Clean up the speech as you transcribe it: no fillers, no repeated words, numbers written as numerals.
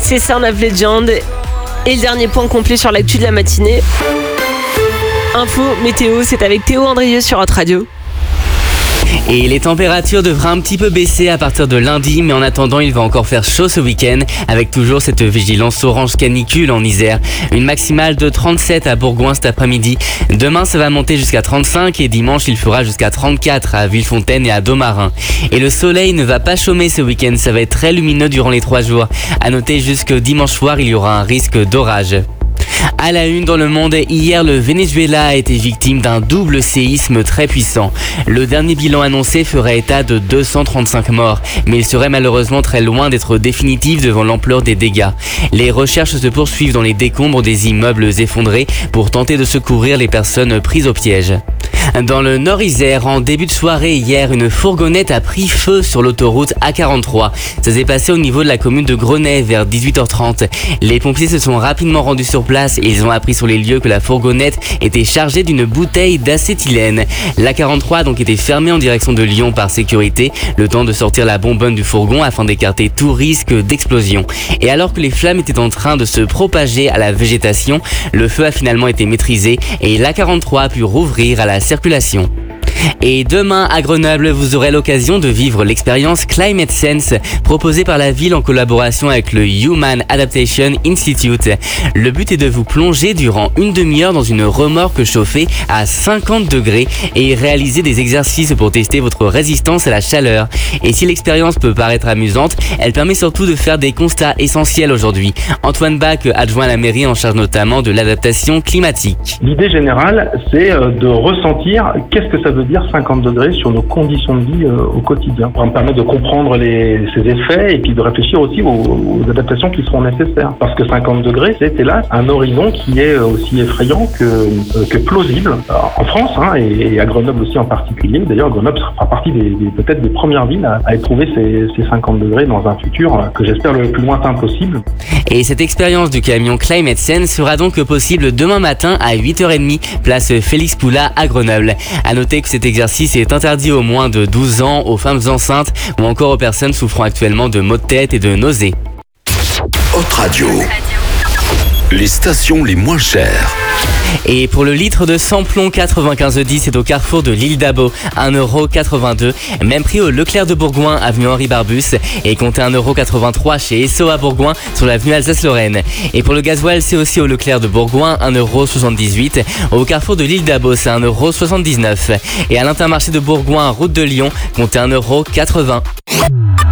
c'est Sound of Legend. Et le dernier point complet sur l'actu de la matinée. Info, météo, c'est avec Théo Andrieux sur Hot Radio. Et les températures devraient un petit peu baisser à partir de lundi, mais en attendant, il va encore faire chaud ce week-end, avec toujours cette vigilance orange canicule en Isère. Une maximale de 37 à Bourgoin cet après-midi. Demain, ça va monter jusqu'à 35 et dimanche, il fera jusqu'à 34 à Villefontaine et à Domarin. Et le soleil ne va pas chômer ce week-end, ça va être très lumineux durant les 3 jours. À noter jusque dimanche soir, il y aura un risque d'orage. À la une dans le monde, hier le Venezuela a été victime d'un double séisme très puissant. Le dernier bilan annoncé ferait état de 235 morts, mais il serait malheureusement très loin d'être définitif devant l'ampleur des dégâts. Les recherches se poursuivent dans les décombres des immeubles effondrés pour tenter de secourir les personnes prises au piège. Dans le Nord-Isère, en début de soirée hier, une fourgonnette a pris feu sur l'autoroute A43. Ça s'est passé au niveau de la commune de Grenay vers 18h30. Les pompiers se sont rapidement rendus sur place et ils ont appris sur les lieux que la fourgonnette était chargée d'une bouteille d'acétylène. L'A43 a donc été fermée en direction de Lyon par sécurité, le temps de sortir la bonbonne du fourgon afin d'écarter tout risque d'explosion. Et alors que les flammes étaient en train de se propager à la végétation, le feu a finalement été maîtrisé et l'A43 a pu rouvrir à la circulation. Et demain à Grenoble, vous aurez l'occasion de vivre l'expérience Climate Sense proposée par la ville en collaboration avec le Human Adaptation Institute. Le but est de vous plonger durant une demi-heure dans une remorque chauffée à 50 degrés et réaliser des exercices pour tester votre résistance à la chaleur. Et si l'expérience peut paraître amusante, elle permet surtout de faire des constats essentiels aujourd'hui. Antoine Bach, adjoint à la mairie en charge notamment de l'adaptation climatique. L'idée générale, c'est de ressentir qu'est-ce que ça veut dire 50 degrés sur nos conditions de vie au quotidien. Ça va me permettre de comprendre ces effets et puis de réfléchir aussi aux adaptations qui seront nécessaires. Parce que 50 degrés, c'est hélas un horizon qui est aussi effrayant que plausible en France et à Grenoble aussi en particulier. D'ailleurs, Grenoble fera partie peut-être des premières villes à éprouver ces 50 degrés dans un futur que j'espère le plus lointain possible. Et cette expérience du camion Climate Sense sera donc possible demain matin à 8h30, place Félix Poula à Grenoble. À noter que cet exercice est interdit aux moins de 12 ans, aux femmes enceintes ou encore aux personnes souffrant actuellement de maux de tête et de nausées. Hot Radio. Les stations les moins chères. Et pour le litre de samplon 9510, c'est au carrefour de l'île d'Abo, 1,82€. Même prix au Leclerc de Bourgoin, avenue Henri Barbus. Et comptez 1,83€ chez Esso à Bourgoin, sur l'avenue Alsace-Lorraine. Et pour le gasoil, c'est aussi au Leclerc de Bourgoin, 1,78€. Au carrefour de l'île d'Abo, c'est 1,79€. Et à l'Intermarché de Bourgoin, route de Lyon, comptez 1,80€.